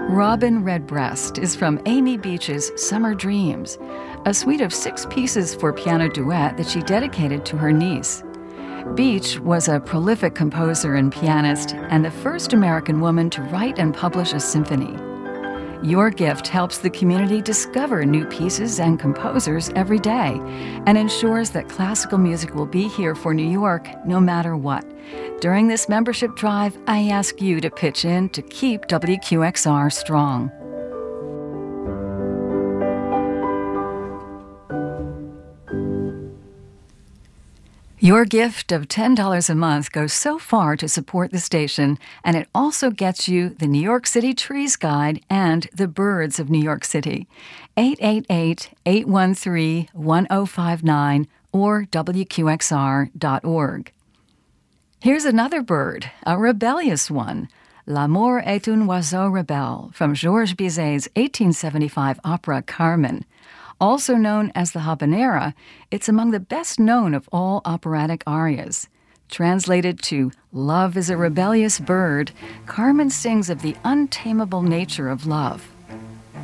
Robin Redbreast is from Amy Beach's Summer Dreams, a suite of 6 pieces for piano duet that she dedicated to her niece. Beach was a prolific composer and pianist and the first American woman to write and publish a symphony. Your gift helps the community discover new pieces and composers every day and ensures that classical music will be here for New York no matter what. During this membership drive, I ask you to pitch in to keep WQXR strong. Your gift of $10 a month goes so far to support the station, and it also gets you the New York City Trees Guide and the Birds of New York City. 888-813-1059 or WQXR.org. Here's another bird, a rebellious one. L'amour est un oiseau rebelle from Georges Bizet's 1875 opera Carmen. Also known as the habanera, it's among the best known of all operatic arias. Translated to Love is a Rebellious Bird, Carmen sings of the untamable nature of love.